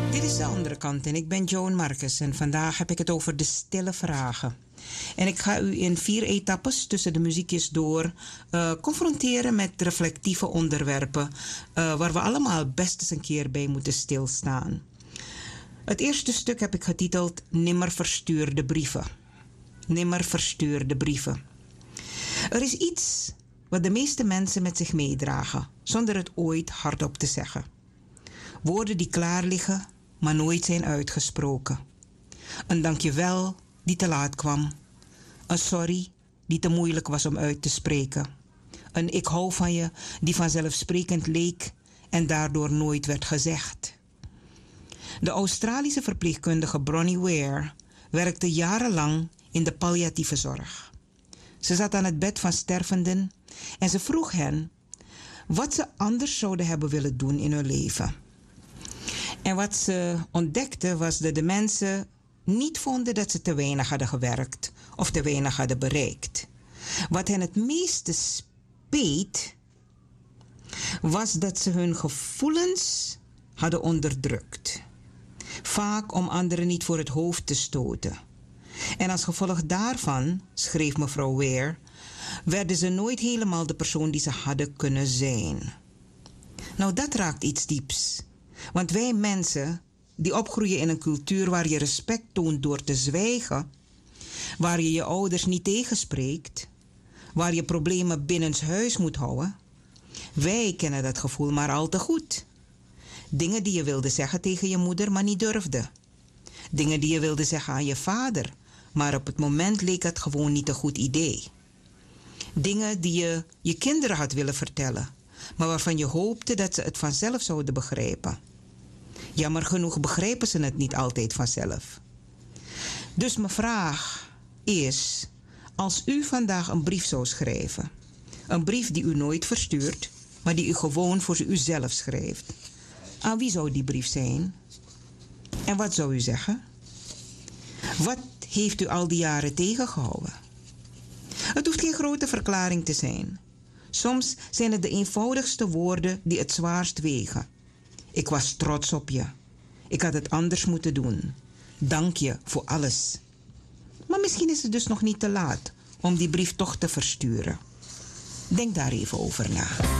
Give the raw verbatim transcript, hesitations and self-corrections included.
Dit is de andere kant en ik ben Joan Marcus en vandaag heb ik het over de stille vragen. En ik ga u in vier etappes tussen de muziekjes door uh, confronteren met reflectieve onderwerpen uh, waar we allemaal best eens een keer bij moeten stilstaan. Het eerste stuk heb ik getiteld Nimmer verstuurde brieven. Nimmer verstuurde brieven. Er is iets wat de meeste mensen met zich meedragen, zonder het ooit hardop te zeggen. Woorden die klaar liggen, maar nooit zijn uitgesproken. Een dankjewel die te laat kwam. Een sorry die te moeilijk was om uit te spreken. Een ik hou van je die vanzelfsprekend leek en daardoor nooit werd gezegd. De Australische verpleegkundige Bronnie Ware werkte jarenlang in de palliatieve zorg. Ze zat aan het bed van stervenden en ze vroeg hen wat ze anders zouden hebben willen doen in hun leven. En wat ze ontdekte was dat de mensen niet vonden dat ze te weinig hadden gewerkt of te weinig hadden bereikt. Wat hen het meeste speet, was dat ze hun gevoelens hadden onderdrukt. Vaak om anderen niet voor het hoofd te stoten. En als gevolg daarvan, schreef mevrouw Ware, werden ze nooit helemaal de persoon die ze hadden kunnen zijn. Nou, dat raakt iets dieps. Want wij mensen die opgroeien in een cultuur waar je respect toont door te zwijgen, waar je je ouders niet tegenspreekt, waar je problemen binnenshuis moet houden, wij kennen dat gevoel maar al te goed. Dingen die je wilde zeggen tegen je moeder, maar niet durfde. Dingen die je wilde zeggen aan je vader, maar op het moment leek het gewoon niet een goed idee. Dingen die je je kinderen had willen vertellen, maar waarvan je hoopte dat ze het vanzelf zouden begrijpen. Jammer genoeg begrijpen ze het niet altijd vanzelf. Dus mijn vraag is, als u vandaag een brief zou schrijven, een brief die u nooit verstuurt, maar die u gewoon voor uzelf schrijft, aan wie zou die brief zijn? En wat zou u zeggen? Wat heeft u al die jaren tegengehouden? Het hoeft geen grote verklaring te zijn. Soms zijn het de eenvoudigste woorden die het zwaarst wegen. Ik was trots op je. Ik had het anders moeten doen. Dank je voor alles. Maar misschien is het dus nog niet te laat om die brief toch te versturen. Denk daar even over na.